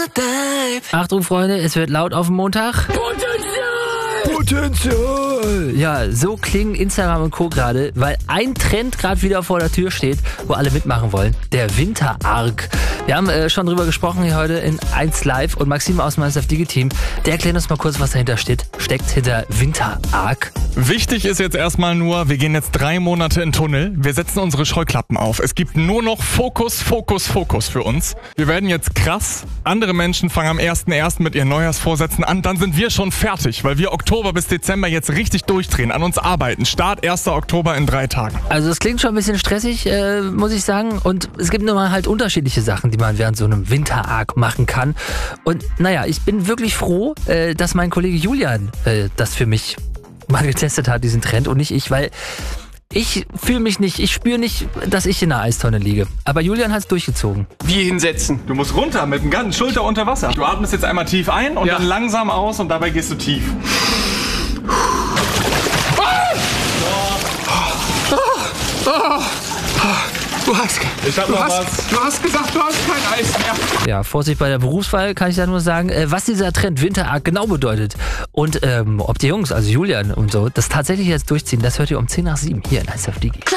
Achtung, Freunde, es wird laut auf dem Montag. Potenzial! Ja, so klingen Instagram und Co. gerade, weil ein Trend gerade wieder vor der Tür steht, wo alle mitmachen wollen. Der Winter-Arc. Wir haben schon drüber gesprochen hier heute in 1 Live und Maxim aus dem Digi-Team, der erklärt uns mal kurz, was dahinter steckt hinter Winter-Arc. Wichtig ist jetzt erstmal nur, wir gehen jetzt 3 Monate in Tunnel. Wir setzen unsere Scheuklappen auf. Es gibt nur noch Fokus, Fokus, Fokus für uns. Wir werden jetzt krass. Andere Menschen fangen am 1.1. mit ihren Neujahrsvorsätzen an. Dann sind wir schon fertig, weil wir Oktober bis Dezember jetzt richtig durchdrehen, an uns arbeiten. Start 1. Oktober in 3 Tagen. Also das klingt schon ein bisschen stressig, muss ich sagen. Und es gibt nur mal halt unterschiedliche Sachen, die man während so einem Winter-Arc machen kann. Und naja, ich bin wirklich froh, dass mein Kollege Julian das für mich mal getestet hat, diesen Trend, und nicht ich, weil ich fühle mich nicht, ich spüre nicht, dass ich in der Eistonne liege. Aber Julian hat es durchgezogen. Wie hinsetzen? Du musst runter mit dem ganzen Schulter unter Wasser. Du atmest jetzt einmal tief ein und dann langsam aus und dabei gehst du tief. Du hast gesagt, du hast kein Eis mehr. Ja, Vorsicht bei der Berufswahl, kann ich da nur sagen, was dieser Trend Winter-Arc genau bedeutet. Und ob die Jungs, also Julian und so, das tatsächlich jetzt durchziehen, das hört ihr um 10 nach 7 hier in 1 Digi.